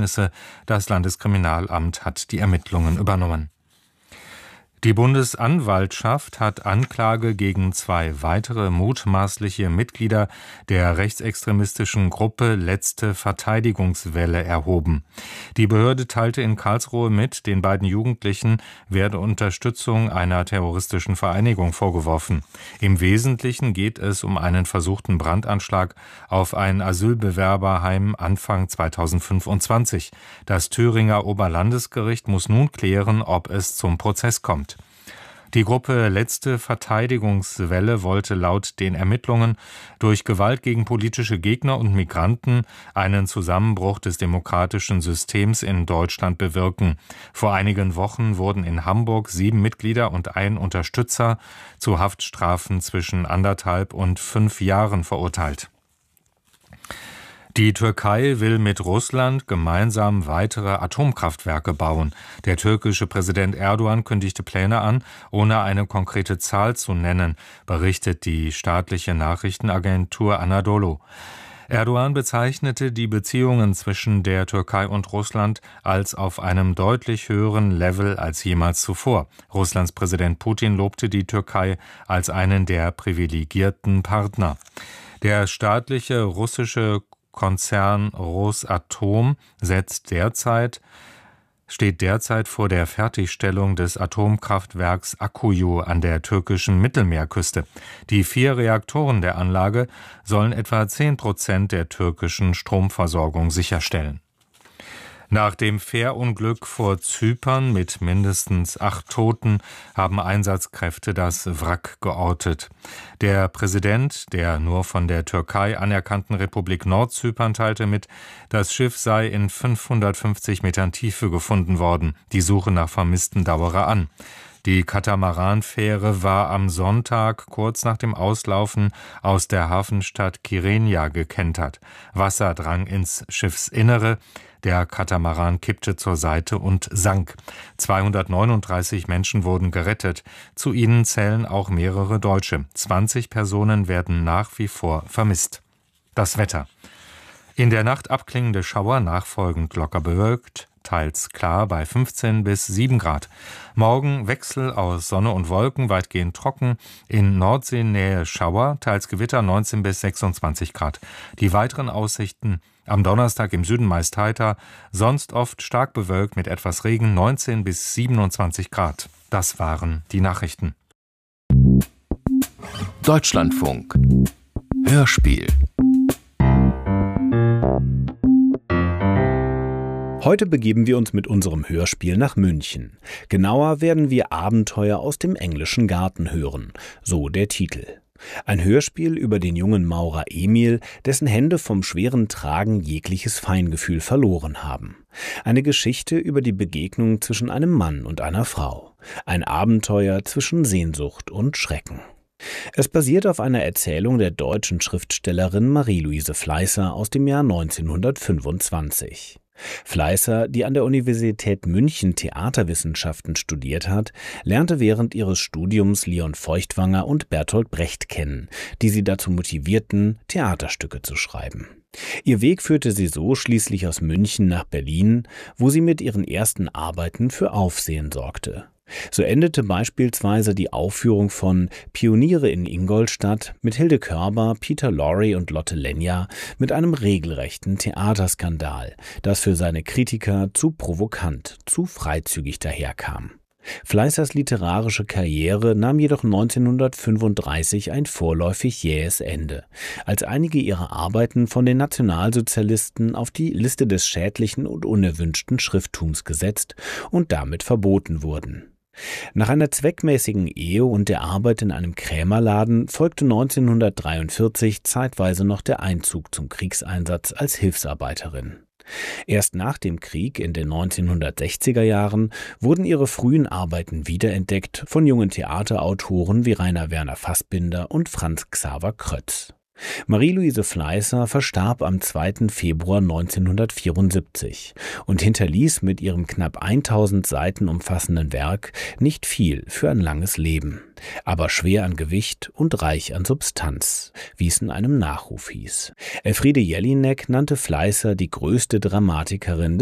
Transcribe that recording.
Ergebnisse. Das Landeskriminalamt hat die Ermittlungen übernommen. Die Bundesanwaltschaft hat Anklage gegen 2 weitere mutmaßliche Mitglieder der rechtsextremistischen Gruppe Letzte Verteidigungswelle erhoben. Die Behörde teilte in Karlsruhe mit, den beiden Jugendlichen werde Unterstützung einer terroristischen Vereinigung vorgeworfen. Im Wesentlichen geht es um einen versuchten Brandanschlag auf ein Asylbewerberheim Anfang 2025. Das Thüringer Oberlandesgericht muss nun klären, ob es zum Prozess kommt. Die Gruppe Letzte Verteidigungswelle wollte laut den Ermittlungen durch Gewalt gegen politische Gegner und Migranten einen Zusammenbruch des demokratischen Systems in Deutschland bewirken. Vor einigen Wochen wurden in Hamburg 7 Mitglieder und ein Unterstützer zu Haftstrafen zwischen 1,5 und 5 Jahren verurteilt. Die Türkei will mit Russland gemeinsam weitere Atomkraftwerke bauen. Der türkische Präsident Erdogan kündigte Pläne an, ohne eine konkrete Zahl zu nennen, berichtet die staatliche Nachrichtenagentur Anadolu. Erdogan bezeichnete die Beziehungen zwischen der Türkei und Russland als auf einem deutlich höheren Level als jemals zuvor. Russlands Präsident Putin lobte die Türkei als einen der privilegierten Partner. Der staatliche russische Konzern Rosatom steht derzeit vor der Fertigstellung des Atomkraftwerks Akkuyu an der türkischen Mittelmeerküste. Die 4 Reaktoren der Anlage sollen etwa 10% der türkischen Stromversorgung sicherstellen. Nach dem Fährunglück vor Zypern mit mindestens 8 Toten haben Einsatzkräfte das Wrack geortet. Der Präsident der nur von der Türkei anerkannten Republik Nordzypern teilte mit, das Schiff sei in 550 Metern Tiefe gefunden worden. Die Suche nach Vermissten dauere an. Die Katamaranfähre war am Sonntag kurz nach dem Auslaufen aus der Hafenstadt Kyrenia gekentert. Wasser drang ins Schiffsinnere. Der Katamaran kippte zur Seite und sank. 239 Menschen wurden gerettet. Zu ihnen zählen auch mehrere Deutsche. 20 Personen werden nach wie vor vermisst. Das Wetter. In der Nacht abklingende Schauer, nachfolgend locker bewölkt, teils klar bei 15 bis 7 Grad. Morgen Wechsel aus Sonne und Wolken, weitgehend trocken. In Nordseenähe Schauer, teils Gewitter 19 bis 26 Grad. Die weiteren Aussichten: am Donnerstag im Süden meist heiter, sonst oft stark bewölkt mit etwas Regen 19 bis 27 Grad. Das waren die Nachrichten. Deutschlandfunk. Hörspiel. Heute begeben wir uns mit unserem Hörspiel nach München. Genauer werden wir Abenteuer aus dem englischen Garten hören, so der Titel. Ein Hörspiel über den jungen Maurer Emil, dessen Hände vom schweren Tragen jegliches Feingefühl verloren haben. Eine Geschichte über die Begegnung zwischen einem Mann und einer Frau. Ein Abenteuer zwischen Sehnsucht und Schrecken. Es basiert auf einer Erzählung der deutschen Schriftstellerin Marie-Louise Fleißer aus dem Jahr 1925. Fleißer, die an der Universität München Theaterwissenschaften studiert hat, lernte während ihres Studiums Leon Feuchtwanger und Bertolt Brecht kennen, die sie dazu motivierten, Theaterstücke zu schreiben. Ihr Weg führte sie so schließlich aus München nach Berlin, wo sie mit ihren ersten Arbeiten für Aufsehen sorgte. So endete beispielsweise die Aufführung von Pioniere in Ingolstadt mit Hilde Körber, Peter Lorre und Lotte Lenya mit einem regelrechten Theaterskandal, das für seine Kritiker zu provokant, zu freizügig daherkam. Fleißers literarische Karriere nahm jedoch 1935 ein vorläufig jähes Ende, als einige ihrer Arbeiten von den Nationalsozialisten auf die Liste des schädlichen und unerwünschten Schrifttums gesetzt und damit verboten wurden. Nach einer zweckmäßigen Ehe und der Arbeit in einem Krämerladen folgte 1943 zeitweise noch der Einzug zum Kriegseinsatz als Hilfsarbeiterin. Erst nach dem Krieg in den 1960er Jahren wurden ihre frühen Arbeiten wiederentdeckt von jungen Theaterautoren wie Rainer Werner Fassbinder und Franz Xaver Krötz. Marie-Louise Fleißer verstarb am 2. Februar 1974 und hinterließ mit ihrem knapp 1000 Seiten umfassenden Werk nicht viel für ein langes Leben, aber schwer an Gewicht und reich an Substanz, wie es in einem Nachruf hieß. Elfriede Jelinek nannte Fleißer die größte Dramatikerin